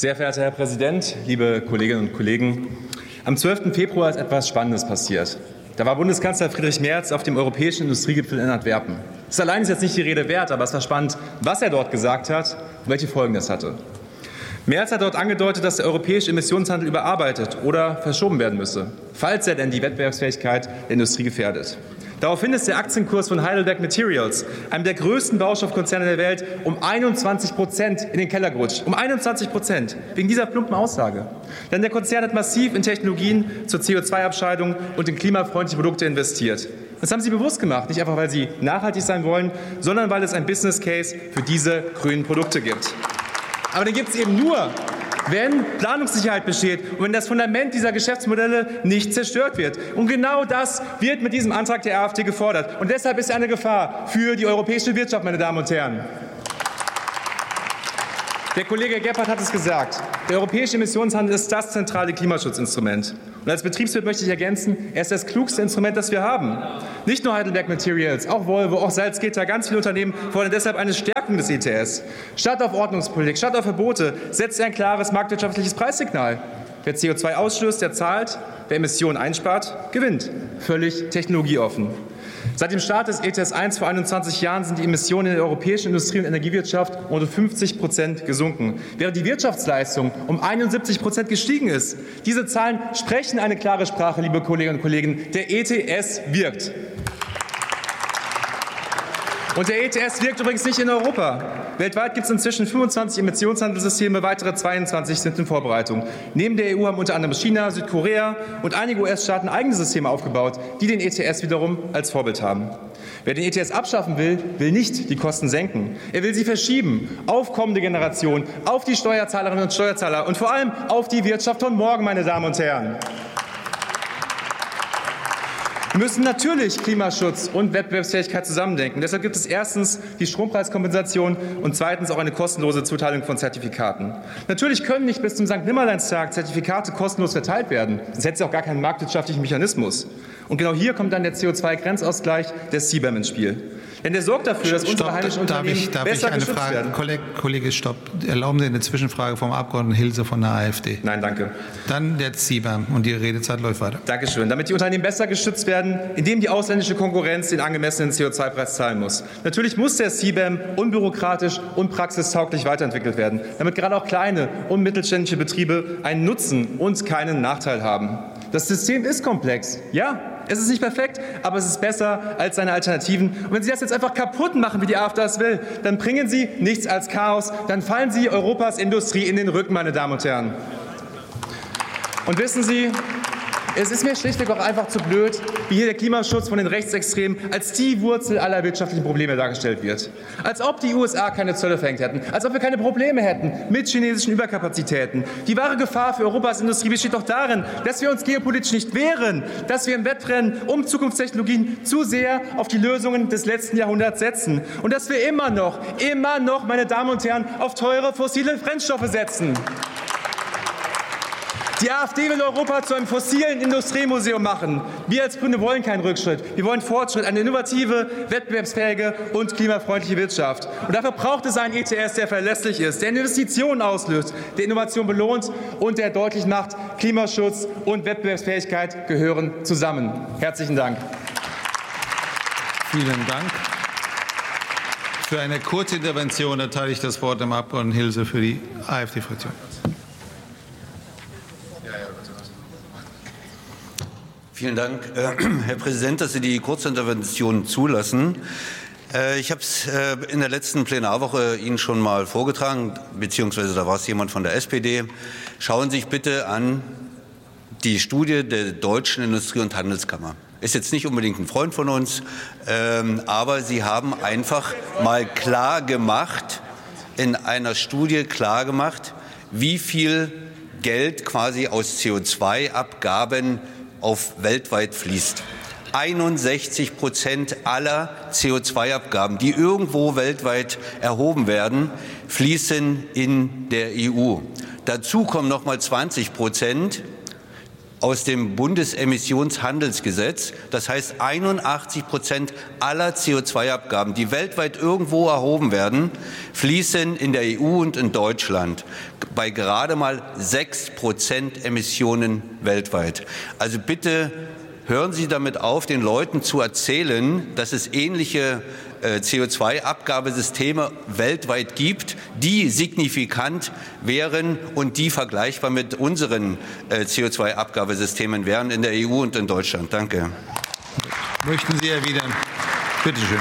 Sehr verehrter Herr Präsident, liebe Kolleginnen und Kollegen! Am 12. Februar ist etwas Spannendes passiert. Da war Bundeskanzler Friedrich Merz auf dem Europäischen Industriegipfel in Antwerpen. Das allein ist jetzt nicht die Rede wert, aber es war spannend, was er dort gesagt hat und welche Folgen das hatte. Merz hat dort angedeutet, dass der europäische Emissionshandel überarbeitet oder verschoben werden müsse, falls er denn die Wettbewerbsfähigkeit der Industrie gefährdet. Daraufhin ist der Aktienkurs von Heidelberg Materials, einem der größten Baustoffkonzerne der Welt, um 21% in den Keller gerutscht. Um 21%. Wegen dieser plumpen Aussage. Denn der Konzern hat massiv in Technologien zur CO2-Abscheidung und in klimafreundliche Produkte investiert. Das haben sie bewusst gemacht, nicht einfach, weil sie nachhaltig sein wollen, sondern weil es ein Business Case für diese grünen Produkte gibt. Aber den gibt es eben nur, wenn Planungssicherheit besteht und wenn das Fundament dieser Geschäftsmodelle nicht zerstört wird. Und genau das wird mit diesem Antrag der AfD gefordert. Und deshalb ist er eine Gefahr für die europäische Wirtschaft, meine Damen und Herren. Der Kollege Gebhardt hat es gesagt. Der europäische Emissionshandel ist das zentrale Klimaschutzinstrument. Und als Betriebswirt möchte ich ergänzen, er ist das klugste Instrument, das wir haben. Nicht nur Heidelberg Materials, auch Volvo, auch Salzgitter, ganz viele Unternehmen fordern deshalb eine Stärkung des ETS. Statt auf Ordnungspolitik, statt auf Verbote, setzt er ein klares marktwirtschaftliches Preissignal. Wer CO2 ausstößt, der zahlt. Wer Emissionen einspart, gewinnt. Völlig technologieoffen. Seit dem Start des ETS 1 vor 21 Jahren sind die Emissionen in der europäischen Industrie- und Energiewirtschaft um 50% gesunken, während die Wirtschaftsleistung um 71% gestiegen ist. Diese Zahlen sprechen eine klare Sprache, liebe Kolleginnen und Kollegen. Der ETS wirkt. Und der ETS wirkt übrigens nicht in Europa. Weltweit gibt es inzwischen 25 Emissionshandelssysteme, weitere 22 sind in Vorbereitung. Neben der EU haben unter anderem China, Südkorea und einige US-Staaten eigene Systeme aufgebaut, die den ETS wiederum als Vorbild haben. Wer den ETS abschaffen will, will nicht die Kosten senken. Er will sie verschieben auf kommende Generationen, auf die Steuerzahlerinnen und Steuerzahler und vor allem auf die Wirtschaft von morgen, meine Damen und Herren. Wir müssen natürlich Klimaschutz und Wettbewerbsfähigkeit zusammendenken. Deshalb gibt es erstens die Strompreiskompensation und zweitens auch eine kostenlose Zuteilung von Zertifikaten. Natürlich können nicht bis zum Sankt-Nimmerleins-Tag Zertifikate kostenlos verteilt werden. Sonst hätte es auch gar keinen marktwirtschaftlichen Mechanismus. Und genau hier kommt dann der CO2-Grenzausgleich der CBAM ins Spiel. Denn der sorgt dafür, dass unsere heimischen Unternehmen besser geschützt werden. Kollege, stopp. Erlauben Sie eine Zwischenfrage vom Abgeordneten Hilse von der AfD. Nein, danke. Dann der CBAM und die Redezeit läuft weiter. Dankeschön. Damit die Unternehmen besser geschützt werden, indem die ausländische Konkurrenz den angemessenen CO2-Preis zahlen muss. Natürlich muss der CBAM unbürokratisch und praxistauglich weiterentwickelt werden, damit gerade auch kleine und mittelständische Betriebe einen Nutzen und keinen Nachteil haben. Das System ist komplex. Ja, es ist nicht perfekt, aber es ist besser als seine Alternativen. Und wenn Sie das jetzt einfach kaputt machen, wie die AfD das will, dann bringen Sie nichts als Chaos. Dann fallen Sie Europas Industrie in den Rücken, meine Damen und Herren. Und wissen Sie, es ist mir schlichtweg auch einfach zu blöd, wie hier der Klimaschutz von den Rechtsextremen als die Wurzel aller wirtschaftlichen Probleme dargestellt wird. Als ob die USA keine Zölle verhängt hätten, als ob wir keine Probleme hätten mit chinesischen Überkapazitäten. Die wahre Gefahr für Europas Industrie besteht doch darin, dass wir uns geopolitisch nicht wehren, dass wir im Wettrennen um Zukunftstechnologien zu sehr auf die Lösungen des letzten Jahrhunderts setzen und dass wir immer noch, meine Damen und Herren, auf teure fossile Brennstoffe setzen. Die AfD will Europa zu einem fossilen Industriemuseum machen. Wir als Grüne wollen keinen Rückschritt. Wir wollen Fortschritt, eine innovative, wettbewerbsfähige und klimafreundliche Wirtschaft. Und dafür braucht es einen ETS, der verlässlich ist, der Investitionen auslöst, der Innovation belohnt und der deutlich macht, Klimaschutz und Wettbewerbsfähigkeit gehören zusammen. Herzlichen Dank. Vielen Dank. Für eine kurze Intervention erteile ich das Wort dem Abgeordneten Hilse für die AfD-Fraktion. Vielen Dank, Herr Präsident, dass Sie die Kurzintervention zulassen. Ich habe es in der letzten Plenarwoche Ihnen schon mal vorgetragen, beziehungsweise da war es jemand von der SPD. Schauen Sie sich bitte an die Studie der Deutschen Industrie- und Handelskammer. Ist jetzt nicht unbedingt ein Freund von uns, aber Sie haben einfach mal in einer Studie klar gemacht, wie viel Geld quasi aus CO2-Abgaben weltweit fließt. 61% aller CO2-Abgaben, die irgendwo weltweit erhoben werden, fließen in der EU. Dazu kommen noch mal 20%, aus dem Bundesemissionshandelsgesetz. Das heißt, 81% aller CO2-Abgaben, die weltweit irgendwo erhoben werden, fließen in der EU und in Deutschland bei gerade mal 6% Emissionen weltweit. Also bitte hören Sie damit auf, den Leuten zu erzählen, dass es ähnliche CO2-Abgabesysteme weltweit gibt, die signifikant wären und die vergleichbar mit unseren CO2-Abgabesystemen wären in der EU und in Deutschland. Danke. Möchten Sie erwidern? Bitte schön.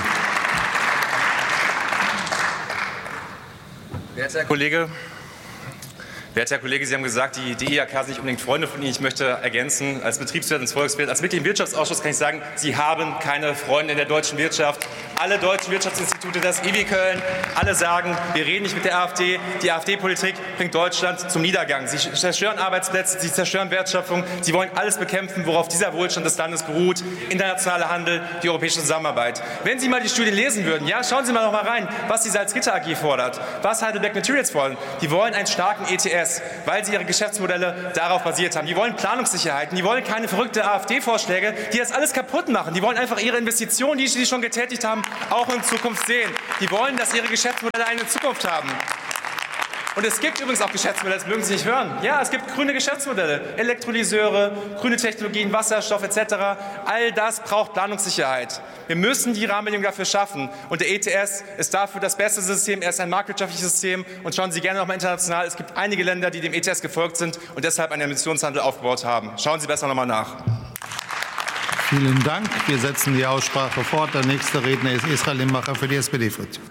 Werter Herr Kollege, Sie haben gesagt, die IHK sind nicht unbedingt Freunde von Ihnen. Ich möchte ergänzen, als Betriebswirt und Volkswirt, als Mitglied im Wirtschaftsausschuss kann ich sagen, Sie haben keine Freunde in der deutschen Wirtschaft. Alle deutschen Wirtschaftsinstitute, das IWI Köln, alle sagen, wir reden nicht mit der AfD. Die AfD-Politik bringt Deutschland zum Niedergang. Sie zerstören Arbeitsplätze, sie zerstören Wertschöpfung. Sie wollen alles bekämpfen, worauf dieser Wohlstand des Landes beruht. Internationaler Handel, die europäische Zusammenarbeit. Wenn Sie mal die Studien lesen würden, ja, schauen Sie mal noch mal rein, was die Salzgitter AG fordert, was Heidelberg Materials fordern. Die wollen einen starken ETS, weil sie ihre Geschäftsmodelle darauf basiert haben. Die wollen Planungssicherheiten, die wollen keine verrückten AfD-Vorschläge, die das alles kaputt machen. Die wollen einfach ihre Investitionen, die sie schon getätigt haben, auch in Zukunft sehen. Die wollen, dass ihre Geschäftsmodelle eine Zukunft haben. Und es gibt übrigens auch Geschäftsmodelle, das mögen Sie nicht hören. Ja, es gibt grüne Geschäftsmodelle, Elektrolyseure, grüne Technologien, Wasserstoff etc. All das braucht Planungssicherheit. Wir müssen die Rahmenbedingungen dafür schaffen. Und der ETS ist dafür das beste System. Er ist ein marktwirtschaftliches System. Und schauen Sie gerne noch mal international. Es gibt einige Länder, die dem ETS gefolgt sind und deshalb einen Emissionshandel aufgebaut haben. Schauen Sie besser noch mal nach. Vielen Dank. Wir setzen die Aussprache fort. Der nächste Redner ist Israel Limbacher für die SPD-Fraktion.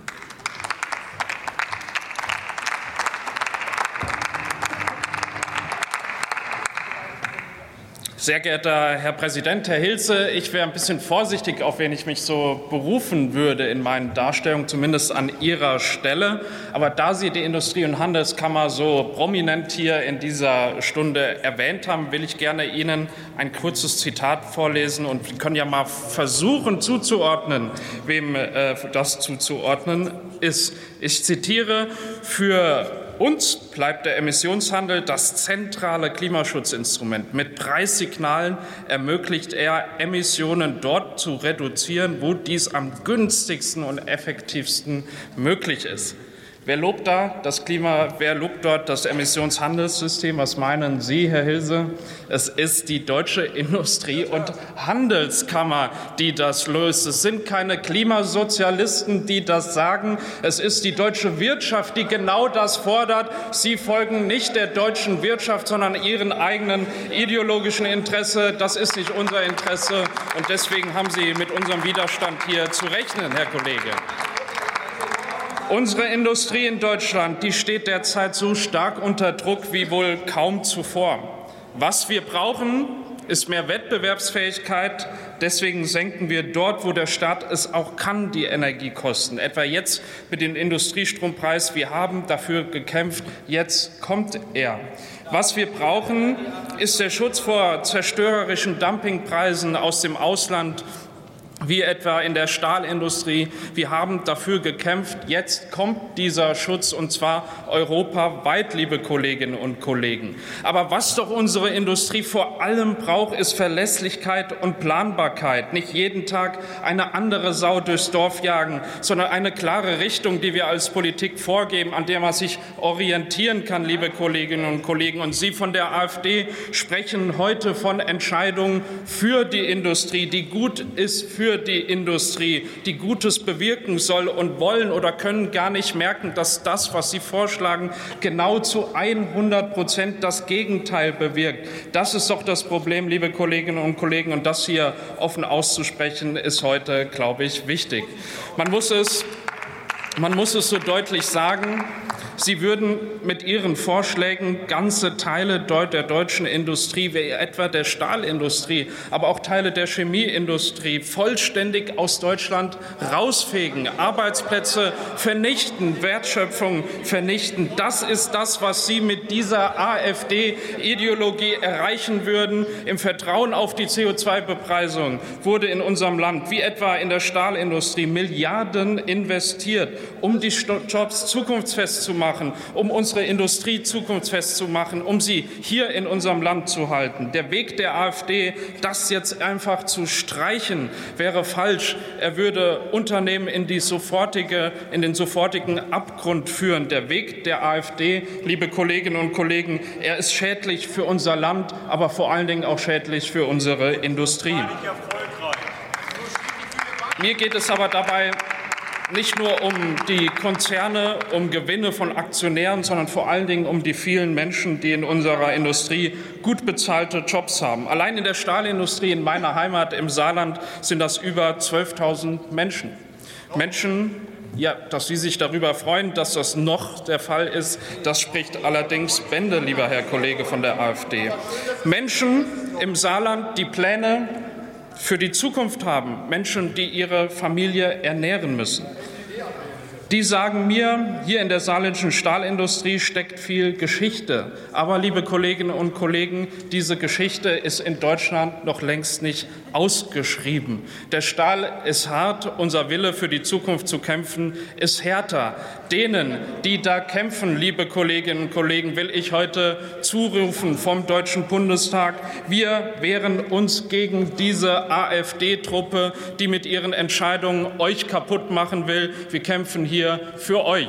Sehr geehrter Herr Präsident, Herr Hilse, ich wäre ein bisschen vorsichtig, auf wen ich mich so berufen würde in meinen Darstellungen, zumindest an Ihrer Stelle. Aber da Sie die Industrie- und Handelskammer so prominent hier in dieser Stunde erwähnt haben, will ich gerne Ihnen ein kurzes Zitat vorlesen. Und Sie können ja mal versuchen zuzuordnen, wem das zuzuordnen ist. Ich zitiere: Für uns bleibt der Emissionshandel das zentrale Klimaschutzinstrument. Mit Preissignalen ermöglicht er, Emissionen dort zu reduzieren, wo dies am günstigsten und effektivsten möglich ist. Wer lobt da das wer lobt dort das Emissionshandelssystem? Was meinen Sie, Herr Hilse? Es ist die Deutsche Industrie- und Handelskammer, die das löst. Es sind keine Klimasozialisten, die das sagen. Es ist die deutsche Wirtschaft, die genau das fordert. Sie folgen nicht der deutschen Wirtschaft, sondern ihren eigenen ideologischen Interesse. Das ist nicht unser Interesse. Und deswegen haben Sie mit unserem Widerstand hier zu rechnen, Herr Kollege. Unsere Industrie in Deutschland, die steht derzeit so stark unter Druck wie wohl kaum zuvor. Was wir brauchen, ist mehr Wettbewerbsfähigkeit. Deswegen senken wir dort, wo der Staat es auch kann, die Energiekosten. Etwa jetzt mit dem Industriestrompreis. Wir haben dafür gekämpft. Jetzt kommt er. Was wir brauchen, ist der Schutz vor zerstörerischen Dumpingpreisen aus dem Ausland, wie etwa in der Stahlindustrie. Wir haben dafür gekämpft. Jetzt kommt dieser Schutz, und zwar europaweit, liebe Kolleginnen und Kollegen. Aber was doch unsere Industrie vor allem braucht, ist Verlässlichkeit und Planbarkeit. Nicht jeden Tag eine andere Sau durchs Dorf jagen, sondern eine klare Richtung, die wir als Politik vorgeben, an der man sich orientieren kann, liebe Kolleginnen und Kollegen. Und Sie von der AfD sprechen heute von Entscheidungen für die Industrie, die gut ist für die Industrie, die Gutes bewirken soll, und wollen oder können gar nicht merken, dass das, was Sie vorschlagen, genau zu 100% das Gegenteil bewirkt. Das ist doch das Problem, liebe Kolleginnen und Kollegen, und das hier offen auszusprechen, ist heute, glaube ich, wichtig. Man muss es so deutlich sagen: Sie würden mit Ihren Vorschlägen ganze Teile der deutschen Industrie, wie etwa der Stahlindustrie, aber auch Teile der Chemieindustrie, vollständig aus Deutschland rausfegen, Arbeitsplätze vernichten, Wertschöpfung vernichten. Das ist das, was Sie mit dieser AfD-Ideologie erreichen würden. Im Vertrauen auf die CO2-Bepreisung wurde in unserem Land, wie etwa in der Stahlindustrie, Milliarden investiert, um die Jobs zukunftsfest zu machen. machen, um unsere Industrie zukunftsfest zu machen, um sie hier in unserem Land zu halten. Der Weg der AfD, das jetzt einfach zu streichen, wäre falsch. Er würde Unternehmen in den sofortigen Abgrund führen. Der Weg der AfD, liebe Kolleginnen und Kollegen, er ist schädlich für unser Land, aber vor allen Dingen auch schädlich für unsere Industrie. Mir geht es aber dabei nicht nur um die Konzerne, um Gewinne von Aktionären, sondern vor allen Dingen um die vielen Menschen, die in unserer Industrie gut bezahlte Jobs haben. Allein in der Stahlindustrie in meiner Heimat im Saarland sind das über 12.000 Menschen. Menschen, ja, dass Sie sich darüber freuen, dass das noch der Fall ist, das spricht allerdings Bände, lieber Herr Kollege von der AfD. Menschen im Saarland, die Pläne für die Zukunft haben, Menschen, die ihre Familie ernähren müssen. Die sagen mir, hier in der saarländischen Stahlindustrie steckt viel Geschichte. Aber, liebe Kolleginnen und Kollegen, diese Geschichte ist in Deutschland noch längst nicht ausgeschrieben. Der Stahl ist hart, unser Wille für die Zukunft zu kämpfen ist härter. Denen, die da kämpfen, liebe Kolleginnen und Kollegen, will ich heute zurufen vom Deutschen Bundestag. Wir wehren uns gegen diese AfD-Truppe, die mit ihren Entscheidungen euch kaputt machen will. Wir kämpfen hier für euch.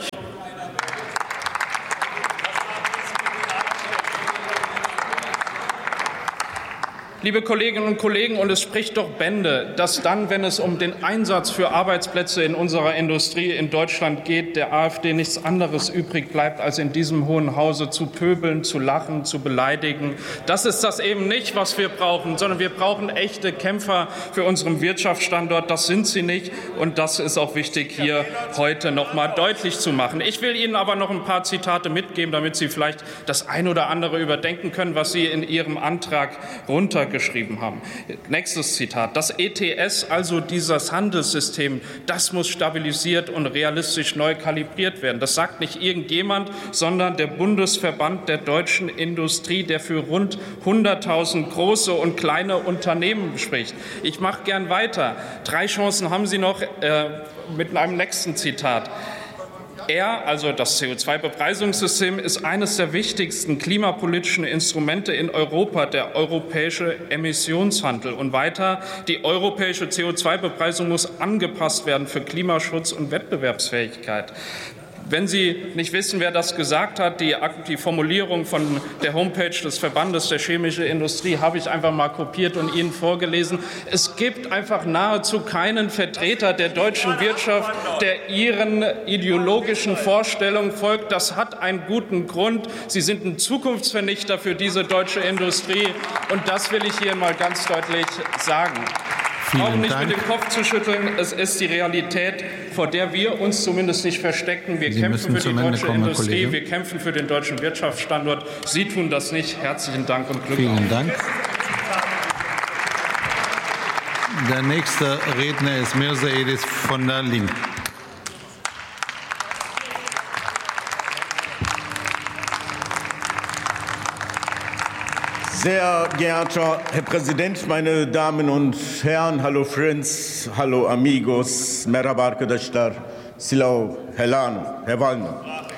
Liebe Kolleginnen und Kollegen, und es spricht doch Bände, dass dann, wenn es um den Einsatz für Arbeitsplätze in unserer Industrie in Deutschland geht, der AfD nichts anderes übrig bleibt, als in diesem Hohen Hause zu pöbeln, zu lachen, zu beleidigen. Das ist das eben nicht, was wir brauchen, sondern wir brauchen echte Kämpfer für unseren Wirtschaftsstandort. Das sind sie nicht, und das ist auch wichtig, hier heute noch mal deutlich zu machen. Ich will Ihnen aber noch ein paar Zitate mitgeben, damit Sie vielleicht das ein oder andere überdenken können, was Sie in Ihrem Antrag runtergeschrieben haben. Nächstes Zitat. Das ETS, also dieses Handelssystem, das muss stabilisiert und realistisch neu kalibriert werden. Das sagt nicht irgendjemand, sondern der Bundesverband der deutschen Industrie, der für rund 100.000 große und kleine Unternehmen spricht. Ich mache gern weiter. 3 Chancen haben Sie noch mit einem nächsten Zitat. Also das CO2-Bepreisungssystem, ist eines der wichtigsten klimapolitischen Instrumente in Europa, der europäische Emissionshandel. Und weiter, die europäische CO2-Bepreisung muss angepasst werden für Klimaschutz und Wettbewerbsfähigkeit. Wenn Sie nicht wissen, wer das gesagt hat, die Formulierung von der Homepage des Verbandes der chemischen Industrie habe ich einfach mal kopiert und Ihnen vorgelesen. Es gibt einfach nahezu keinen Vertreter der deutschen Wirtschaft, der Ihren ideologischen Vorstellungen folgt. Das hat einen guten Grund. Sie sind ein Zukunftsvernichter für diese deutsche Industrie. Und das will ich hier mal ganz deutlich sagen. Auch nicht mit dem Kopf zu schütteln. Es ist die Realität, vor der wir uns zumindest nicht verstecken. Wir kämpfen für die deutsche Industrie, wir kämpfen für den deutschen Wirtschaftsstandort. Sie tun das nicht. Herzlichen Dank und Glück auf. Vielen Dank. Der nächste Redner ist Mirza Edis von der Linken. Sehr geehrter Herr Präsident, meine Damen und Herren, hallo Friends, hallo Amigos, Merhaba arkadaşlar, Silau, Herr Wallner.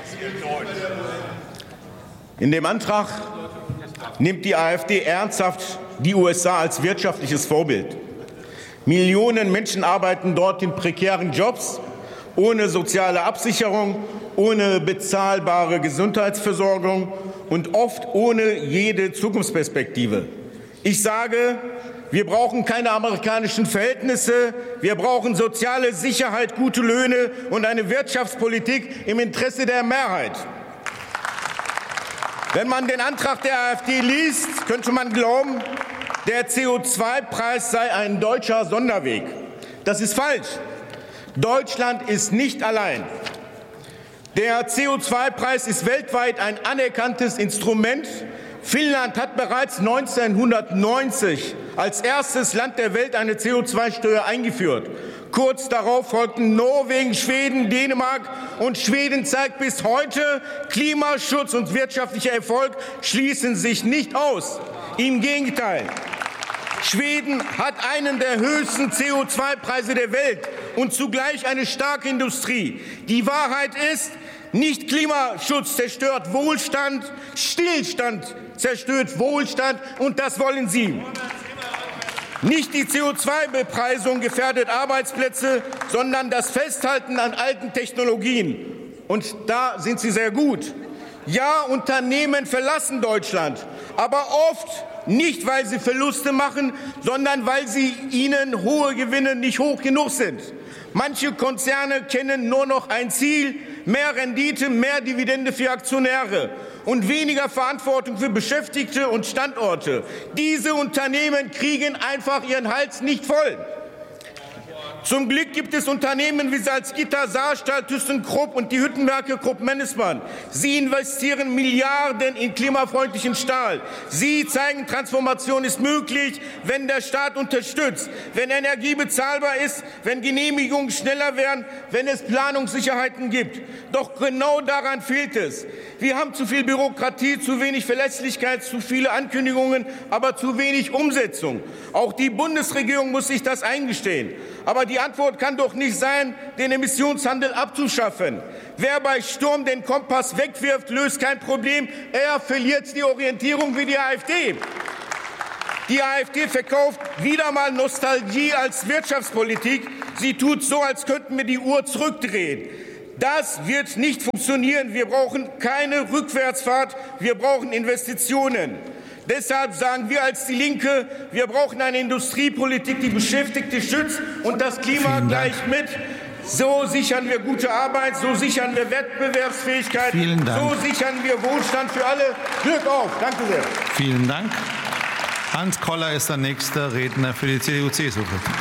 In dem Antrag nimmt die AfD ernsthaft die USA als wirtschaftliches Vorbild. Millionen Menschen arbeiten dort in prekären Jobs, ohne soziale Absicherung, ohne bezahlbare Gesundheitsversorgung und oft ohne jede Zukunftsperspektive. Ich sage, wir brauchen keine amerikanischen Verhältnisse, wir brauchen soziale Sicherheit, gute Löhne und eine Wirtschaftspolitik im Interesse der Mehrheit. Wenn man den Antrag der AfD liest, könnte man glauben, der CO2-Preis sei ein deutscher Sonderweg. Das ist falsch. Deutschland ist nicht allein. Der CO2-Preis ist weltweit ein anerkanntes Instrument. Finnland hat bereits 1990 als erstes Land der Welt eine CO2-Steuer eingeführt. Kurz darauf folgten Norwegen, Schweden, Dänemark, und Schweden zeigt bis heute, Klimaschutz und wirtschaftlicher Erfolg schließen sich nicht aus. Im Gegenteil. Schweden hat einen der höchsten CO2-Preise der Welt und zugleich eine starke Industrie. Die Wahrheit ist, nicht Klimaschutz zerstört Wohlstand, Stillstand zerstört Wohlstand, und das wollen Sie. Nicht die CO2-Bepreisung gefährdet Arbeitsplätze, sondern das Festhalten an alten Technologien. Und da sind Sie sehr gut. Ja, Unternehmen verlassen Deutschland, aber oft nicht, weil sie Verluste machen, sondern weil ihnen hohe Gewinne nicht hoch genug sind. Manche Konzerne kennen nur noch ein Ziel: mehr Rendite, mehr Dividende für Aktionäre und weniger Verantwortung für Beschäftigte und Standorte. Diese Unternehmen kriegen einfach ihren Hals nicht voll. Zum Glück gibt es Unternehmen wie Salzgitter, Saarstahl, ThyssenKrupp und die Hüttenwerke Krupp-Mannesmann. Sie investieren Milliarden in klimafreundlichen Stahl. Sie zeigen, Transformation ist möglich, wenn der Staat unterstützt, wenn Energie bezahlbar ist, wenn Genehmigungen schneller werden, wenn es Planungssicherheiten gibt. Doch genau daran fehlt es. Wir haben zu viel Bürokratie, zu wenig Verlässlichkeit, zu viele Ankündigungen, aber zu wenig Umsetzung. Auch die Bundesregierung muss sich das eingestehen. Aber die Antwort kann doch nicht sein, den Emissionshandel abzuschaffen. Wer bei Sturm den Kompass wegwirft, löst kein Problem. Er verliert die Orientierung wie die AfD. Die AfD verkauft wieder mal Nostalgie als Wirtschaftspolitik. Sie tut so, als könnten wir die Uhr zurückdrehen. Das wird nicht funktionieren. Wir brauchen keine Rückwärtsfahrt. Wir brauchen Investitionen. Deshalb sagen wir als Die Linke, wir brauchen eine Industriepolitik, die Beschäftigte schützt und das Klima gleich mit. So sichern wir gute Arbeit, so sichern wir Wettbewerbsfähigkeit, so sichern wir Wohlstand für alle. Glück auf! Danke sehr. Vielen Dank. Hans Koller ist der nächste Redner für die CDU-CSU-Fraktion.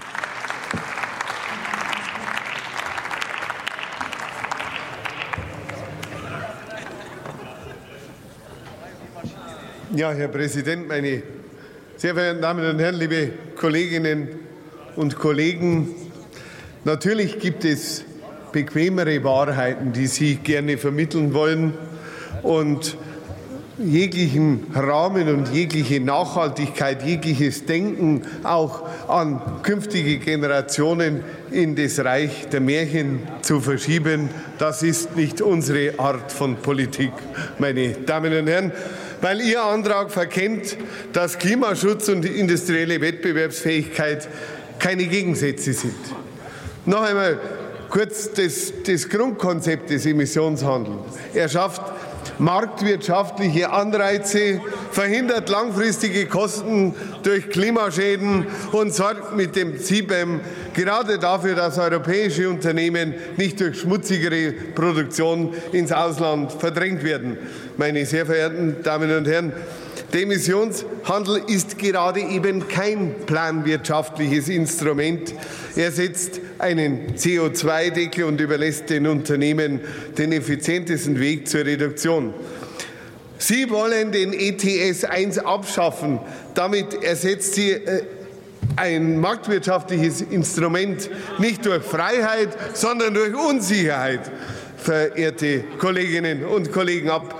Ja, Herr Präsident, meine sehr verehrten Damen und Herren, liebe Kolleginnen und Kollegen! Natürlich gibt es bequemere Wahrheiten, die Sie gerne vermitteln wollen, und jeglichen Rahmen und jegliche Nachhaltigkeit, jegliches Denken auch an künftige Generationen in das Reich der Märchen zu verschieben, das ist nicht unsere Art von Politik, meine Damen und Herren. Weil Ihr Antrag verkennt, dass Klimaschutz und industrielle Wettbewerbsfähigkeit keine Gegensätze sind. Noch einmal kurz das Grundkonzept des Emissionshandels. Er schafft marktwirtschaftliche Anreize, verhindert langfristige Kosten durch Klimaschäden und sorgt mit dem CBAM gerade dafür, dass europäische Unternehmen nicht durch schmutzigere Produktion ins Ausland verdrängt werden. Meine sehr verehrten Damen und Herren, der Emissionshandel ist gerade eben kein planwirtschaftliches Instrument. Er setzt einen CO2-Deckel und überlässt den Unternehmen den effizientesten Weg zur Reduktion. Sie wollen den ETS 1 abschaffen. Damit ersetzt Sie ein marktwirtschaftliches Instrument nicht durch Freiheit, sondern durch Unsicherheit. Verehrte Kolleginnen und Kollegen, ab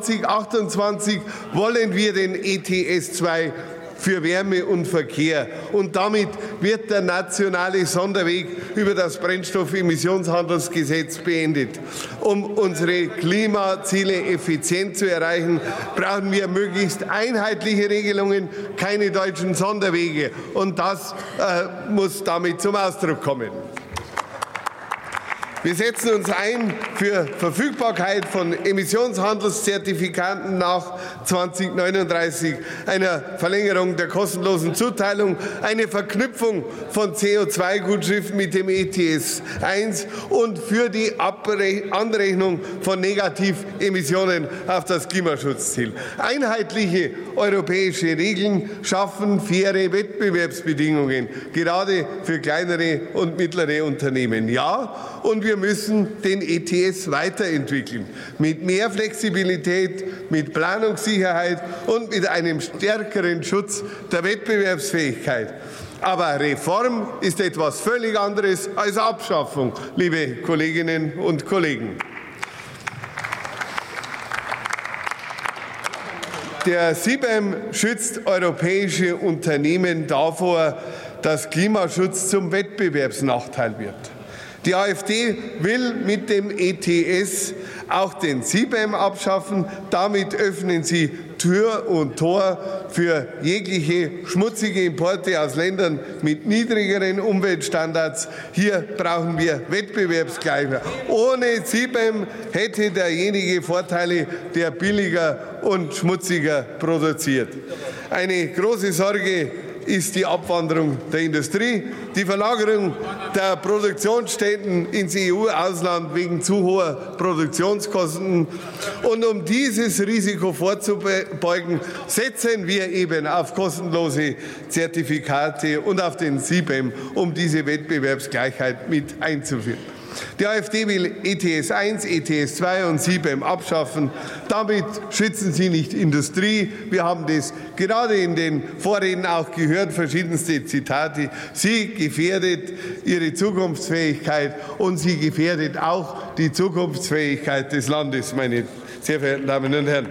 2028 wollen wir den ETS 2 für Wärme und Verkehr. Und damit wird der nationale Sonderweg über das Brennstoffemissionshandelsgesetz beendet. Um unsere Klimaziele effizient zu erreichen, brauchen wir möglichst einheitliche Regelungen, keine deutschen Sonderwege. Und das muss damit zum Ausdruck kommen. Wir setzen uns ein für Verfügbarkeit von Emissionshandelszertifikaten nach 2039, einer Verlängerung der kostenlosen Zuteilung, eine Verknüpfung von CO2-Gutschriften mit dem ETS 1 und für die Anrechnung von Negativemissionen auf das Klimaschutzziel. Einheitliche europäische Regeln schaffen faire Wettbewerbsbedingungen, gerade für kleinere und mittlere Unternehmen. Ja, und wir müssen den ETS weiterentwickeln, mit mehr Flexibilität, mit Planungssicherheit und mit einem stärkeren Schutz der Wettbewerbsfähigkeit. Aber Reform ist etwas völlig anderes als Abschaffung, liebe Kolleginnen und Kollegen. Der CBAM schützt europäische Unternehmen davor, dass Klimaschutz zum Wettbewerbsnachteil wird. Die AfD will mit dem ETS auch den CBAM abschaffen. Damit öffnen sie Tür und Tor für jegliche schmutzige Importe aus Ländern mit niedrigeren Umweltstandards. Hier brauchen wir Wettbewerbsgleichheit. Ohne CBAM hätte derjenige Vorteile, der billiger und schmutziger produziert. Eine große Sorge ist die Abwanderung der Industrie, die Verlagerung der Produktionsstätten ins EU-Ausland wegen zu hoher Produktionskosten. Und um dieses Risiko vorzubeugen, setzen wir eben auf kostenlose Zertifikate und auf den CBAM, um diese Wettbewerbsgleichheit mit einzuführen. Die AfD will ETS 1, ETS 2 und CBAM abschaffen. Damit schützen sie nicht Industrie. Wir haben das gerade in den Vorreden auch gehört, verschiedenste Zitate. Sie gefährdet ihre Zukunftsfähigkeit und sie gefährdet auch die Zukunftsfähigkeit des Landes, meine sehr verehrten Damen und Herren.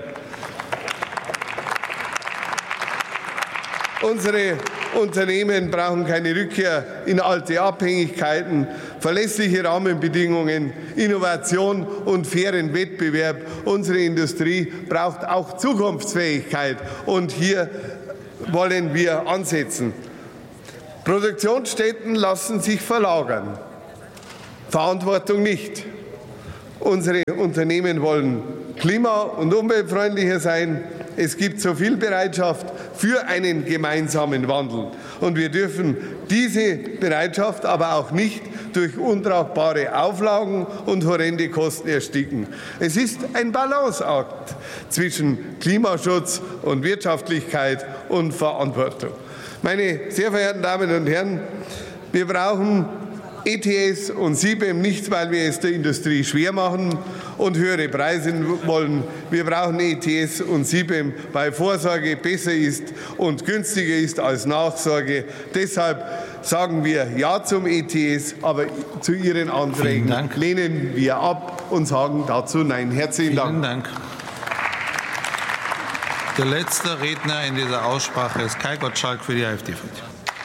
Unsere Unternehmen brauchen keine Rückkehr in alte Abhängigkeiten, verlässliche Rahmenbedingungen, Innovation und fairen Wettbewerb. Unsere Industrie braucht auch Zukunftsfähigkeit, und hier wollen wir ansetzen. Produktionsstätten lassen sich verlagern, Verantwortung nicht. Unsere Unternehmen wollen klima- und umweltfreundlicher sein. Es gibt so viel Bereitschaft für einen gemeinsamen Wandel. Und wir dürfen diese Bereitschaft aber auch nicht durch untragbare Auflagen und horrende Kosten ersticken. Es ist ein Balanceakt zwischen Klimaschutz und Wirtschaftlichkeit und Verantwortung. Meine sehr verehrten Damen und Herren, wir brauchen ETS und CBAM nicht, weil wir es der Industrie schwer machen und höhere Preise wollen. Wir brauchen ETS und CBAM, weil Vorsorge besser ist und günstiger ist als Nachsorge. Deshalb sagen wir Ja zum ETS, aber zu Ihren Anträgen lehnen wir ab und sagen dazu Nein. Herzlichen Dank. Vielen Dank. Der letzte Redner in dieser Aussprache ist Kai Gottschalk für die AfD-Fraktion.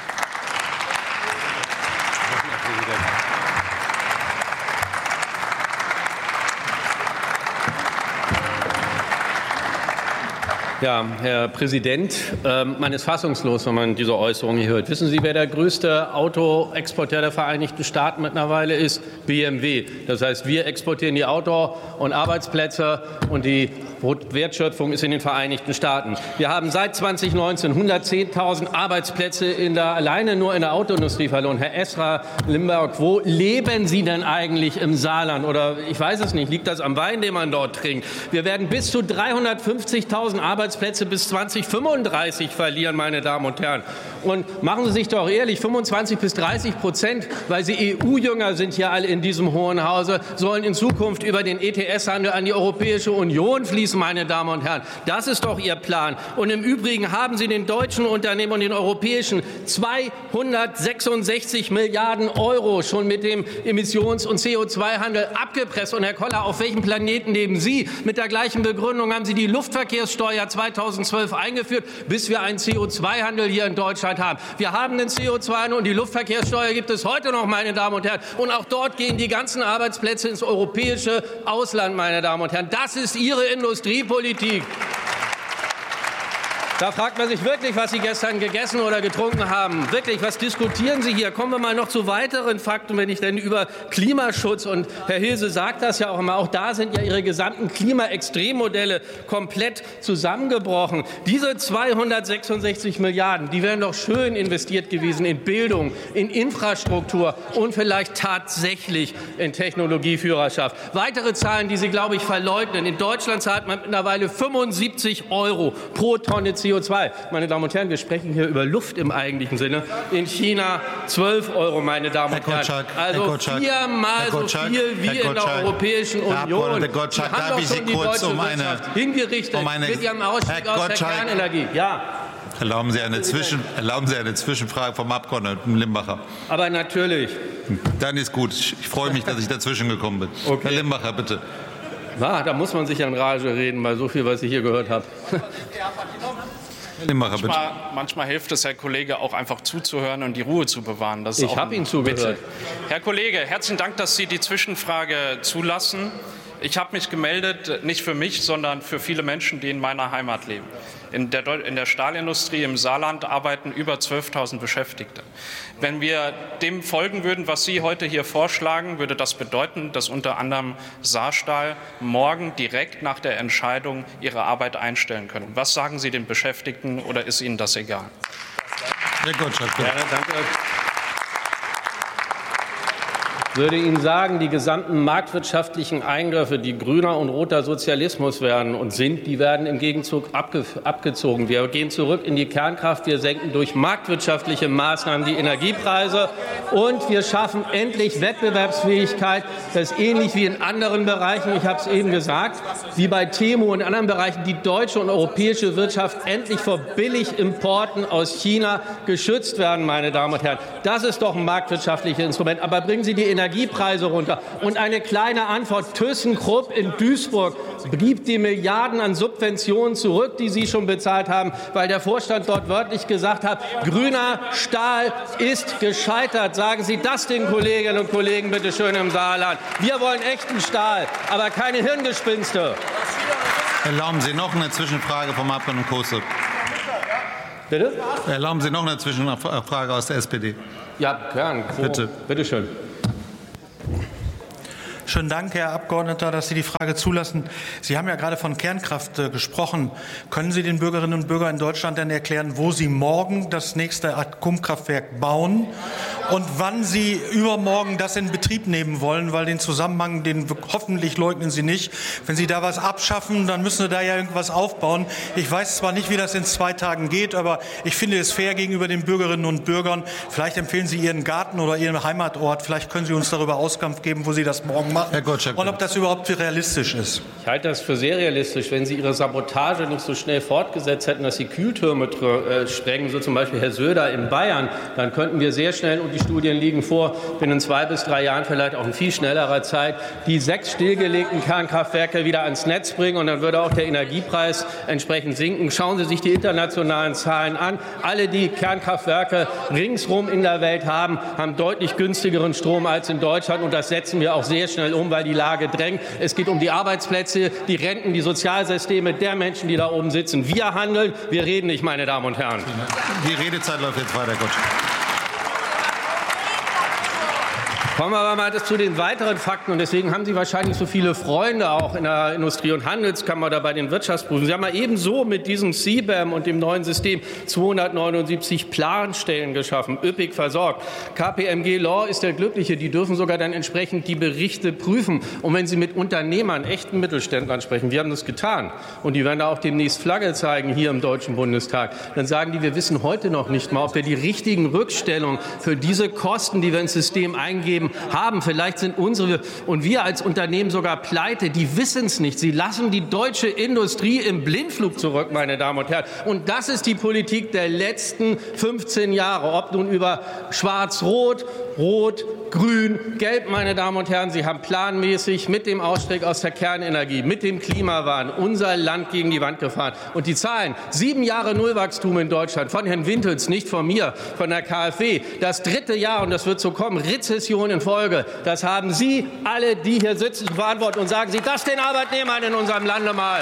Ja, Herr Präsident, man ist fassungslos, wenn man diese Äußerungen hier hört. Wissen Sie, wer der größte Autoexporteur der Vereinigten Staaten mittlerweile ist? BMW. Das heißt, wir exportieren die Auto- und Arbeitsplätze, und die Wertschöpfung ist in den Vereinigten Staaten. Wir haben seit 2019 110.000 Arbeitsplätze alleine nur in der Autoindustrie verloren. Herr Esra Limburg, wo leben Sie denn eigentlich im Saarland? Oder ich weiß es nicht, liegt das am Wein, den man dort trinkt? Wir werden bis zu 350.000 Arbeitsplätze bis 2035 verlieren, meine Damen und Herren. Und machen Sie sich doch ehrlich, 25 bis 30%, weil Sie EU-Jünger sind hier alle in diesem Hohen Hause, sollen in Zukunft über den ETS-Handel an die Europäische Union fließen, meine Damen und Herren. Das ist doch Ihr Plan. Und im Übrigen haben Sie den deutschen Unternehmen und den europäischen 266 Milliarden € schon mit dem Emissions- und CO2-Handel abgepresst. Und Herr Koller, auf welchem Planeten leben Sie? Mit der gleichen Begründung haben Sie die Luftverkehrssteuer 2012 eingeführt, bis wir einen CO2-Handel hier in Deutschland haben. Wir haben den CO2-Handel, und die Luftverkehrssteuer gibt es heute noch, meine Damen und Herren. Und auch dort gehen die ganzen Arbeitsplätze ins europäische Ausland, meine Damen und Herren. Das ist Ihre Industriepolitik. Da fragt man sich wirklich, was Sie gestern gegessen oder getrunken haben. Wirklich, was diskutieren Sie hier? Kommen wir mal noch zu weiteren Fakten, wenn ich denn über Klimaschutz, und Herr Hilse sagt das ja auch immer, auch da sind ja Ihre gesamten Klimaextremmodelle komplett zusammengebrochen. Diese 266 Milliarden, die wären doch schön investiert gewesen in Bildung, in Infrastruktur und vielleicht tatsächlich in Technologieführerschaft. Weitere Zahlen, die Sie, glaube ich, verleugnen. In Deutschland zahlt man mittlerweile 75 € pro Tonne CO2. Meine Damen und Herren, wir sprechen hier über Luft im eigentlichen Sinne. In China 12 €, meine Damen und Herren. Also viermal so viel wie in der Europäischen Union. Herr Gottschalk, darf ich Sie kurz um eine hingerichtet mit Ihrem Ausstieg aus der Kernenergie. Ja. Erlauben Sie eine Zwischenfrage vom Abgeordneten Limbacher. Aber natürlich. Dann ist gut. Ich freue mich, dass ich dazwischen gekommen bin. Okay. Herr Limbacher, bitte. Da muss man sich in Rage reden, bei so viel, was ich hier gehört habe. Manchmal hilft es, Herr Kollege, auch einfach zuzuhören und die Ruhe zu bewahren. Ich habe Ihnen zugehört. Herr Kollege, herzlichen Dank, dass Sie die Zwischenfrage zulassen. Ich habe mich gemeldet, nicht für mich, sondern für viele Menschen, die in meiner Heimat leben. In der Stahlindustrie im Saarland arbeiten über 12.000 Beschäftigte. Wenn wir dem folgen würden, was Sie heute hier vorschlagen, würde das bedeuten, dass unter anderem Saarstahl morgen direkt nach der Entscheidung ihre Arbeit einstellen können. Was sagen Sie den Beschäftigten, oder ist Ihnen das egal? Herr Gottschalk. Ja, danke. Ich würde Ihnen sagen, die gesamten marktwirtschaftlichen Eingriffe, die grüner und roter Sozialismus werden und sind, die werden im Gegenzug abgezogen. Wir gehen zurück in die Kernkraft, wir senken durch marktwirtschaftliche Maßnahmen die Energiepreise und wir schaffen endlich Wettbewerbsfähigkeit. Das ist ähnlich wie in anderen Bereichen, ich habe es eben gesagt, wie bei Temu und anderen Bereichen, die deutsche und europäische Wirtschaft endlich vor Billigimporten aus China geschützt werden, meine Damen und Herren. Das ist doch ein marktwirtschaftliches Instrument. Aber bringen Sie die Energiepreise runter. Und eine kleine Antwort. ThyssenKrupp in Duisburg gibt die Milliarden an Subventionen zurück, die Sie schon bezahlt haben, weil der Vorstand dort wörtlich gesagt hat, grüner Stahl ist gescheitert. Sagen Sie das den Kolleginnen und Kollegen bitte schön im Saarland. Wir wollen echten Stahl, aber keine Hirngespinste. Erlauben Sie noch eine Zwischenfrage vom Abgeordneten Kosse. Bitte? Erlauben Sie noch eine Zwischenfrage aus der SPD. Ja, gern. Bitte. Bitte schön. Schönen Dank, Herr Abgeordneter, dass Sie die Frage zulassen. Sie haben ja gerade von Kernkraft gesprochen. Können Sie den Bürgerinnen und Bürgern in Deutschland denn erklären, wo Sie morgen das nächste Atomkraftwerk bauen und wann Sie übermorgen das in Betrieb nehmen wollen? Weil den Zusammenhang, den hoffentlich leugnen Sie nicht. Wenn Sie da was abschaffen, dann müssen Sie da ja irgendwas aufbauen. Ich weiß zwar nicht, wie das in 2 Tagen geht, aber ich finde es fair gegenüber den Bürgerinnen und Bürgern. Vielleicht empfehlen Sie Ihren Garten oder Ihren Heimatort. Vielleicht können Sie uns darüber Auskunft geben, wo Sie das morgen machen. Herr Gottschalk, und ob das überhaupt realistisch ist. Ich halte das für sehr realistisch. Wenn Sie Ihre Sabotage nicht so schnell fortgesetzt hätten, dass Sie Kühltürme sprengen, so zum Beispiel Herr Söder in Bayern, dann könnten wir sehr schnell, und die Studien liegen vor, binnen 2 bis 3 Jahren, vielleicht auch in viel schnellerer Zeit, die 6 stillgelegten Kernkraftwerke wieder ans Netz bringen. Und dann würde auch der Energiepreis entsprechend sinken. Schauen Sie sich die internationalen Zahlen an. Alle, die Kernkraftwerke ringsrum in der Welt haben, haben deutlich günstigeren Strom als in Deutschland. Und das setzen wir auch sehr schnell um, weil die Lage drängt. Es geht um die Arbeitsplätze, die Renten, die Sozialsysteme der Menschen, die da oben sitzen. Wir handeln, wir reden nicht, meine Damen und Herren. Die Redezeit läuft jetzt weiter, Gottschalk. Kommen wir aber mal zu den weiteren Fakten. Und deswegen haben Sie wahrscheinlich so viele Freunde auch in der Industrie- und Handelskammer oder bei den Wirtschaftsprüfungen. Sie haben ja ebenso mit diesem CBAM und dem neuen System 279 Planstellen geschaffen, üppig versorgt. KPMG Law ist der Glückliche. Die dürfen sogar dann entsprechend die Berichte prüfen. Und wenn Sie mit Unternehmern, echten Mittelständlern sprechen, wir haben das getan, und die werden da auch demnächst Flagge zeigen hier im Deutschen Bundestag, dann sagen die, wir wissen heute noch nicht mal, ob wir die richtigen Rückstellungen für diese Kosten, die wir ins System eingeben, haben. Vielleicht sind unsere und wir als Unternehmen sogar pleite. Die wissen es nicht. Sie lassen die deutsche Industrie im Blindflug zurück, meine Damen und Herren. Und das ist die Politik der letzten 15 Jahre. Ob nun über Schwarz-Rot, Rot, Grün, Gelb, meine Damen und Herren. Sie haben planmäßig mit dem Ausstieg aus der Kernenergie, mit dem Klimawahn unser Land gegen die Wand gefahren. Und die Zahlen, 7 Jahre Nullwachstum in Deutschland, von Herrn Wintels, nicht von mir, von der KfW. Das 3. Jahr, und das wird so kommen, Rezession in Folge. Das haben Sie alle, die hier sitzen, zu verantworten. Und sagen Sie das den Arbeitnehmern in unserem Lande mal.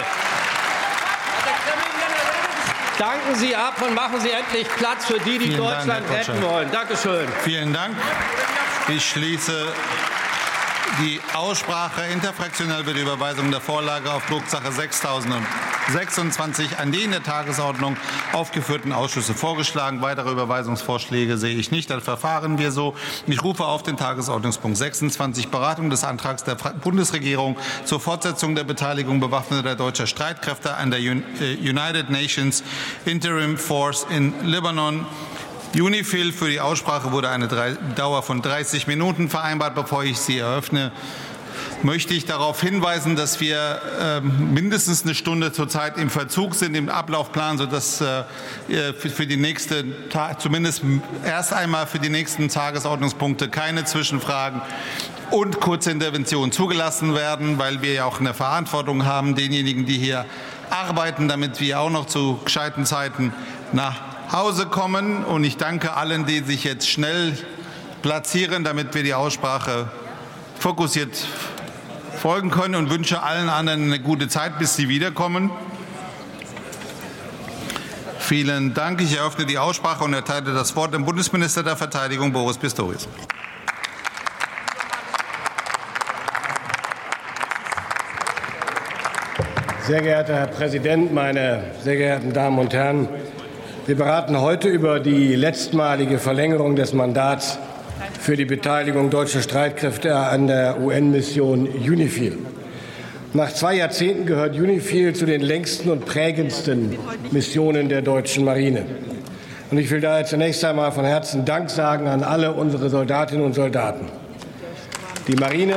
Danken Sie ab und machen Sie endlich Platz für die, die Deutschland retten wollen. Dankeschön. Vielen Dank. Ich schließe die Aussprache. Interfraktionell wird die Überweisung der Vorlage auf Drucksache 6026 an die in der Tagesordnung aufgeführten Ausschüsse vorgeschlagen. Weitere Überweisungsvorschläge sehe ich nicht. Dann verfahren wir so. Ich rufe auf den Tagesordnungspunkt 26, Beratung des Antrags der Bundesregierung zur Fortsetzung der Beteiligung bewaffneter deutscher Streitkräfte an der United Nations Interim Force in Libanon. UNIFIL. Für die Aussprache wurde eine Dauer von 30 Minuten vereinbart. Bevor ich sie eröffne, möchte ich darauf hinweisen, dass wir mindestens eine Stunde zurzeit im Verzug sind im Ablaufplan, sodass für die nächste, zumindest erst einmal für die nächsten Tagesordnungspunkte keine Zwischenfragen und Kurzintervention zugelassen werden, weil wir ja auch eine Verantwortung haben, denjenigen, die hier arbeiten, damit wir auch noch zu gescheiten Zeiten nach Hause kommen. Und ich danke allen, die sich jetzt schnell platzieren, damit wir die Aussprache fokussiert folgen können, und wünsche allen anderen eine gute Zeit, bis sie wiederkommen. Vielen Dank. Ich eröffne die Aussprache und erteile das Wort dem Bundesminister der Verteidigung, Boris Pistorius. Sehr geehrter Herr Präsident, meine sehr geehrten Damen und Herren! Wir beraten heute über die letztmalige Verlängerung des Mandats für die Beteiligung deutscher Streitkräfte an der UN-Mission UNIFIL. Nach 2 Jahrzehnten gehört UNIFIL zu den längsten und prägendsten Missionen der deutschen Marine. Und ich will daher zunächst einmal von Herzen Dank sagen an alle unsere Soldatinnen und Soldaten. Die Marine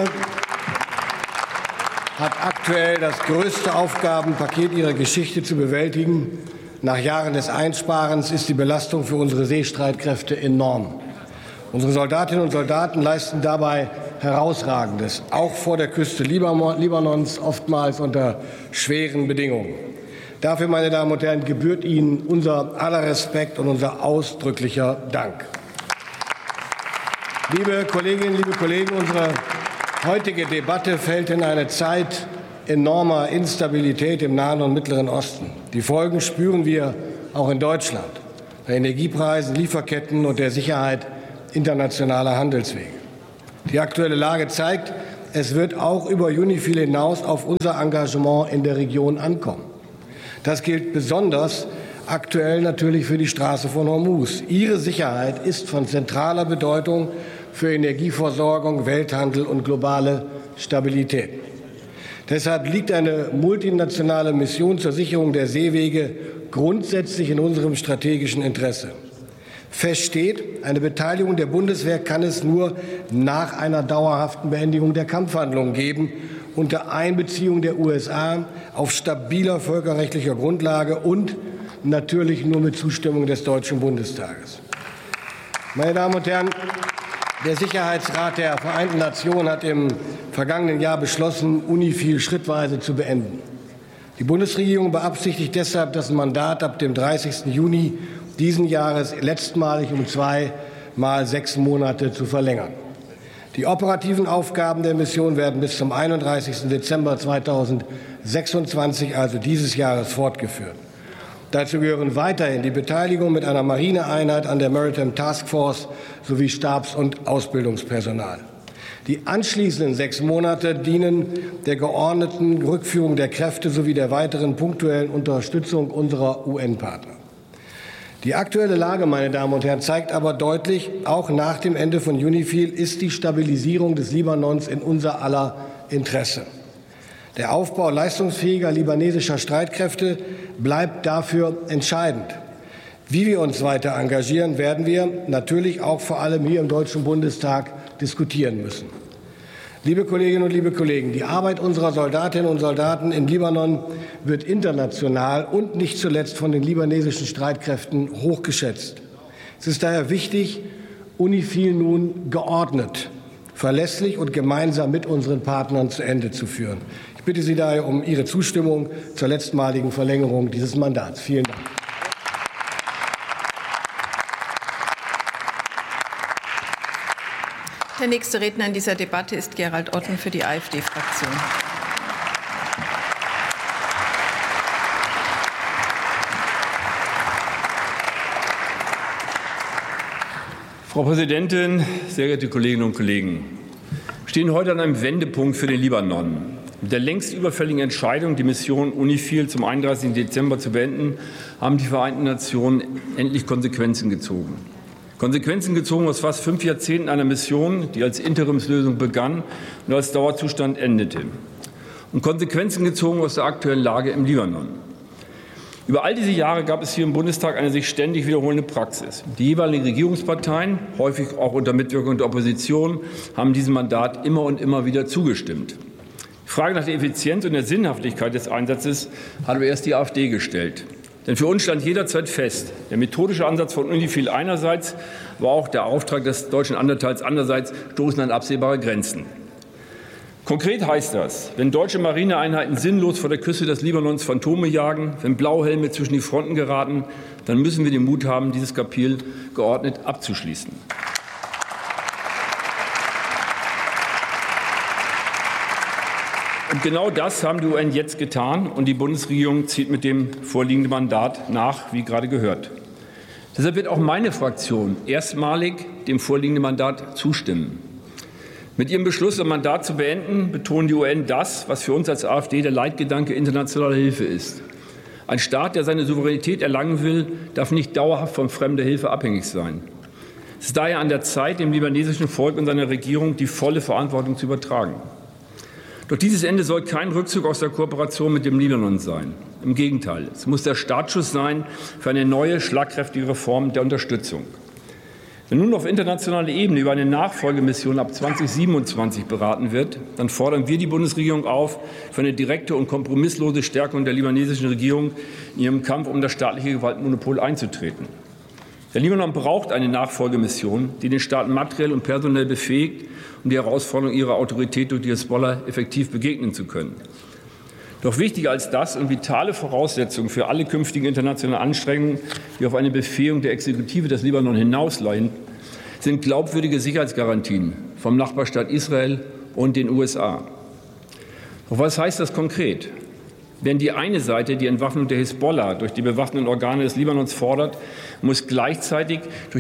hat aktuell das größte Aufgabenpaket ihrer Geschichte zu bewältigen. Nach Jahren des Einsparens ist die Belastung für unsere Seestreitkräfte enorm. Unsere Soldatinnen und Soldaten leisten dabei Herausragendes, auch vor der Küste Libanons, oftmals unter schweren Bedingungen. Dafür, meine Damen und Herren, gebührt Ihnen unser aller Respekt und unser ausdrücklicher Dank. Liebe Kolleginnen, liebe Kollegen, unsere heutige Debatte fällt in eine Zeit enormer Instabilität im Nahen und Mittleren Osten. Die Folgen spüren wir auch in Deutschland, bei Energiepreisen, Lieferketten und der Sicherheit internationaler Handelswege. Die aktuelle Lage zeigt, es wird auch über UNIFIL hinaus auf unser Engagement in der Region ankommen. Das gilt besonders aktuell natürlich für die Straße von Hormuz. Ihre Sicherheit ist von zentraler Bedeutung für Energieversorgung, Welthandel und globale Stabilität. Deshalb liegt eine multinationale Mission zur Sicherung der Seewege grundsätzlich in unserem strategischen Interesse. Fest steht, eine Beteiligung der Bundeswehr kann es nur nach einer dauerhaften Beendigung der Kampfhandlungen geben, unter Einbeziehung der USA auf stabiler völkerrechtlicher Grundlage und natürlich nur mit Zustimmung des Deutschen Bundestages. Meine Damen und Herren, der Sicherheitsrat der Vereinten Nationen hat im vergangenen Jahr beschlossen, UNIFIL schrittweise zu beenden. Die Bundesregierung beabsichtigt deshalb, das Mandat ab dem 30. Juni diesen Jahres letztmalig um 2 mal 6 Monate zu verlängern. Die operativen Aufgaben der Mission werden bis zum 31. Dezember 2026, also dieses Jahres, fortgeführt. Dazu gehören weiterhin die Beteiligung mit einer Marineeinheit an der Maritime Task Force sowie Stabs- und Ausbildungspersonal. Die anschließenden 6 Monate dienen der geordneten Rückführung der Kräfte sowie der weiteren punktuellen Unterstützung unserer UN-Partner. Die aktuelle Lage, meine Damen und Herren, zeigt aber deutlich, auch nach dem Ende von UNIFIL ist die Stabilisierung des Libanons in unser aller Interesse. Der Aufbau leistungsfähiger libanesischer Streitkräfte bleibt dafür entscheidend. Wie wir uns weiter engagieren, werden wir natürlich auch vor allem hier im Deutschen Bundestag diskutieren müssen. Liebe Kolleginnen und liebe Kollegen, die Arbeit unserer Soldatinnen und Soldaten im Libanon wird international und nicht zuletzt von den libanesischen Streitkräften hochgeschätzt. Es ist daher wichtig, UNIFIL nun geordnet, verlässlich und gemeinsam mit unseren Partnern zu Ende zu führen. Ich bitte Sie daher um Ihre Zustimmung zur letztmaligen Verlängerung dieses Mandats. Vielen Dank. Der nächste Redner in dieser Debatte ist Gerald Otten für die AfD-Fraktion. Frau Präsidentin, sehr geehrte Kolleginnen und Kollegen! Wir stehen heute an einem Wendepunkt für den Libanon. Mit der längst überfälligen Entscheidung, die Mission UNIFIL zum 31. Dezember zu beenden, haben die Vereinten Nationen endlich Konsequenzen gezogen. Konsequenzen gezogen aus fast 5 Jahrzehnten einer Mission, die als Interimslösung begann und als Dauerzustand endete. Und Konsequenzen gezogen aus der aktuellen Lage im Libanon. Über all diese Jahre gab es hier im Bundestag eine sich ständig wiederholende Praxis. Die jeweiligen Regierungsparteien, häufig auch unter Mitwirkung der Opposition, haben diesem Mandat immer und immer wieder zugestimmt. Die Frage nach der Effizienz und der Sinnhaftigkeit des Einsatzes hat aber erst die AfD gestellt. Denn für uns stand jederzeit fest, der methodische Ansatz von UNIFIL einerseits, aber auch der Auftrag des deutschen Anderteils andererseits stoßen an absehbare Grenzen. Konkret heißt das, wenn deutsche Marineeinheiten sinnlos vor der Küste des Libanons Phantome jagen, wenn Blauhelme zwischen die Fronten geraten, dann müssen wir den Mut haben, dieses Kapitel geordnet abzuschließen. Und genau das haben die UN jetzt getan, und die Bundesregierung zieht mit dem vorliegenden Mandat nach, wie gerade gehört. Deshalb wird auch meine Fraktion erstmalig dem vorliegenden Mandat zustimmen. Mit ihrem Beschluss, das Mandat zu beenden, betonen die UN das, was für uns als AfD der Leitgedanke internationaler Hilfe ist. Ein Staat, der seine Souveränität erlangen will, darf nicht dauerhaft von fremder Hilfe abhängig sein. Es ist daher an der Zeit, dem libanesischen Volk und seiner Regierung die volle Verantwortung zu übertragen. Doch dieses Ende soll kein Rückzug aus der Kooperation mit dem Libanon sein. Im Gegenteil, es muss der Startschuss sein für eine neue, schlagkräftige Reform der Unterstützung. Wenn nun auf internationaler Ebene über eine Nachfolgemission ab 2027 beraten wird, dann fordern wir die Bundesregierung auf, für eine direkte und kompromisslose Stärkung der libanesischen Regierung in ihrem Kampf um das staatliche Gewaltmonopol einzutreten. Der Libanon braucht eine Nachfolgemission, die den Staat materiell und personell befähigt, um die Herausforderung ihrer Autorität durch die Hisbollah effektiv begegnen zu können. Doch wichtiger als das und vitale Voraussetzung für alle künftigen internationalen Anstrengungen, die auf eine Befähigung der Exekutive des Libanon hinausleiten, sind glaubwürdige Sicherheitsgarantien vom Nachbarstaat Israel und den USA. Doch was heißt das konkret? Wenn die eine Seite die Entwaffnung der Hisbollah durch die bewaffneten Organe des Libanons fordert, muss gleichzeitig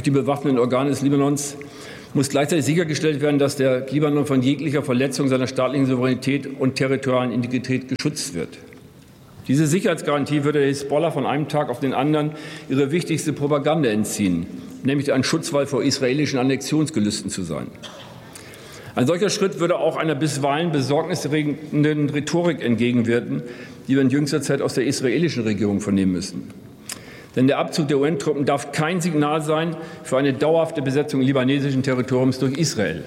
sichergestellt werden, dass der Libanon von jeglicher Verletzung seiner staatlichen Souveränität und territorialen Integrität geschützt wird. Diese Sicherheitsgarantie würde der Hisbollah von einem Tag auf den anderen ihre wichtigste Propaganda entziehen, nämlich ein Schutzwall vor israelischen Annexionsgelüsten zu sein. Ein solcher Schritt würde auch einer bisweilen besorgniserregenden Rhetorik entgegenwirken, die wir in jüngster Zeit aus der israelischen Regierung vernehmen müssen. Denn der Abzug der UN-Truppen darf kein Signal sein für eine dauerhafte Besetzung libanesischen Territoriums durch Israel.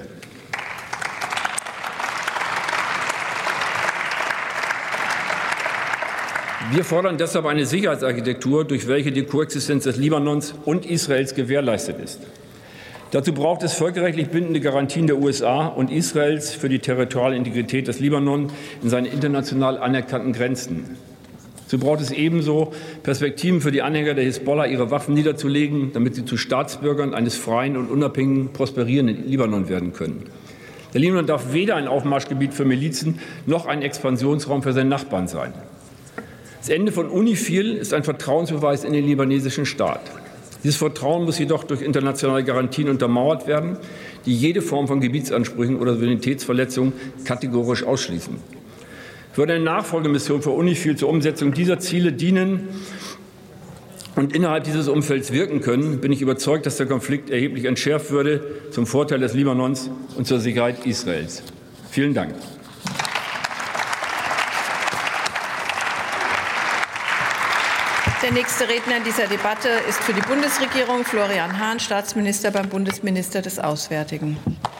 Wir fordern deshalb eine Sicherheitsarchitektur, durch welche die Koexistenz des Libanons und Israels gewährleistet ist. Dazu braucht es völkerrechtlich bindende Garantien der USA und Israels für die territoriale Integrität des Libanon in seinen international anerkannten Grenzen. So braucht es ebenso Perspektiven für die Anhänger der Hisbollah, ihre Waffen niederzulegen, damit sie zu Staatsbürgern eines freien und unabhängigen, prosperierenden Libanon werden können. Der Libanon darf weder ein Aufmarschgebiet für Milizen noch ein Expansionsraum für seine Nachbarn sein. Das Ende von UNIFIL ist ein Vertrauensbeweis in den libanesischen Staat. Dieses Vertrauen muss jedoch durch internationale Garantien untermauert werden, die jede Form von Gebietsansprüchen oder Souveränitätsverletzungen kategorisch ausschließen. Würde eine Nachfolgemission für UNIFIL zur Umsetzung dieser Ziele dienen und innerhalb dieses Umfelds wirken können, bin ich überzeugt, dass der Konflikt erheblich entschärft würde, zum Vorteil des Libanons und zur Sicherheit Israels. Vielen Dank. Der nächste Redner in dieser Debatte ist für die Bundesregierung Florian Hahn, Staatsminister beim Bundesminister des Auswärtigen.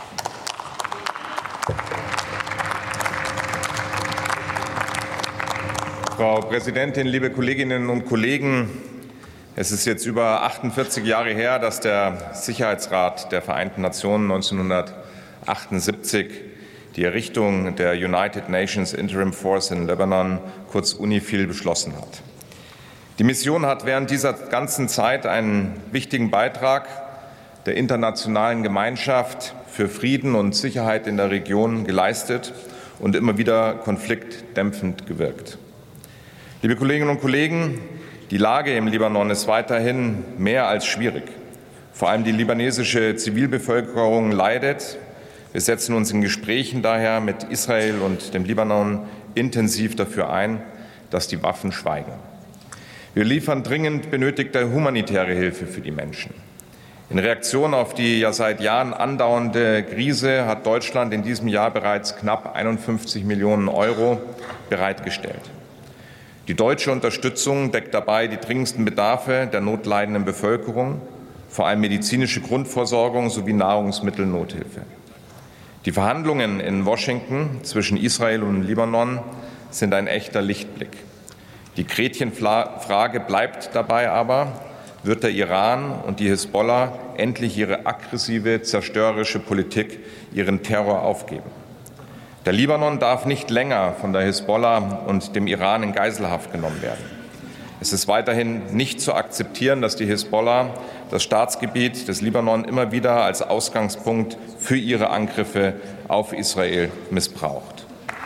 Frau Präsidentin, liebe Kolleginnen und Kollegen! Es ist jetzt über 48 Jahre her, dass der Sicherheitsrat der Vereinten Nationen 1978 die Errichtung der United Nations Interim Force in Lebanon, kurz UNIFIL, beschlossen hat. Die Mission hat während dieser ganzen Zeit einen wichtigen Beitrag der internationalen Gemeinschaft für Frieden und Sicherheit in der Region geleistet und immer wieder konfliktdämpfend gewirkt. Liebe Kolleginnen und Kollegen, die Lage im Libanon ist weiterhin mehr als schwierig. Vor allem die libanesische Zivilbevölkerung leidet. Wir setzen uns in Gesprächen daher mit Israel und dem Libanon intensiv dafür ein, dass die Waffen schweigen. Wir liefern dringend benötigte humanitäre Hilfe für die Menschen. In Reaktion auf die ja seit Jahren andauernde Krise hat Deutschland in diesem Jahr bereits knapp 51 Millionen € bereitgestellt. Die deutsche Unterstützung deckt dabei die dringendsten Bedarfe der notleidenden Bevölkerung, vor allem medizinische Grundversorgung sowie Nahrungsmittelnothilfe. Die Verhandlungen in Washington zwischen Israel und Libanon sind ein echter Lichtblick. Die Gretchenfrage bleibt dabei aber, wird der Iran und die Hisbollah endlich ihre aggressive, zerstörerische Politik, ihren Terror aufgeben? Der Libanon darf nicht länger von der Hisbollah und dem Iran in Geiselhaft genommen werden. Es ist weiterhin nicht zu akzeptieren, dass die Hisbollah das Staatsgebiet des Libanon immer wieder als Ausgangspunkt für ihre Angriffe auf Israel missbraucht.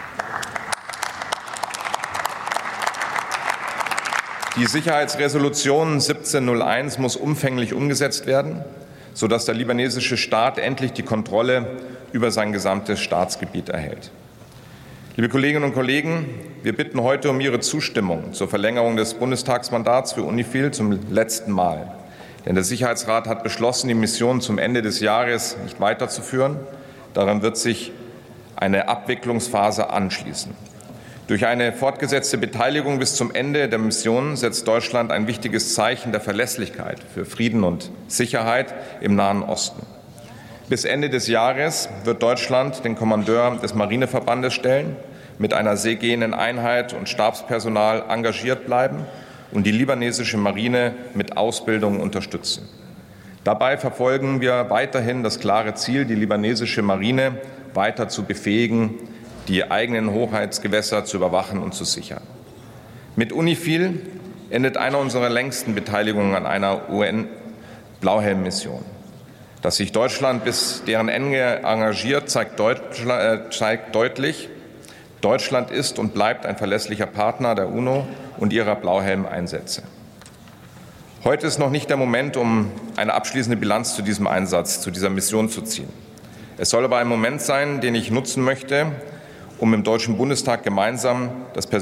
Die Sicherheitsresolution 1701 muss umfänglich umgesetzt werden, sodass der libanesische Staat endlich die Kontrolle über sein gesamtes Staatsgebiet erhält. Liebe Kolleginnen und Kollegen, wir bitten heute um Ihre Zustimmung zur Verlängerung des Bundestagsmandats für UNIFIL zum letzten Mal. Denn der Sicherheitsrat hat beschlossen, die Mission zum Ende des Jahres nicht weiterzuführen. Daran wird sich eine Abwicklungsphase anschließen. Durch eine fortgesetzte Beteiligung bis zum Ende der Mission setzt Deutschland ein wichtiges Zeichen der Verlässlichkeit für Frieden und Sicherheit im Nahen Osten. Bis Ende des Jahres wird Deutschland den Kommandeur des Marineverbandes stellen, mit einer seegehenden Einheit und Stabspersonal engagiert bleiben und die libanesische Marine mit Ausbildung unterstützen. Dabei verfolgen wir weiterhin das klare Ziel, die libanesische Marine weiter zu befähigen, die eigenen Hoheitsgewässer zu überwachen und zu sichern. Mit UNIFIL endet eine unserer längsten Beteiligungen an einer UN-Blauhelm-Mission. Dass sich Deutschland bis deren Ende engagiert, zeigt deutlich, Deutschland ist und bleibt ein verlässlicher Partner der UNO und ihrer Blauhelm-Einsätze. Heute ist noch nicht der Moment, um eine abschließende Bilanz zu diesem Einsatz, zu dieser Mission zu ziehen. Es soll aber ein Moment sein, den ich nutzen möchte, um im Deutschen Bundestag gemeinsam das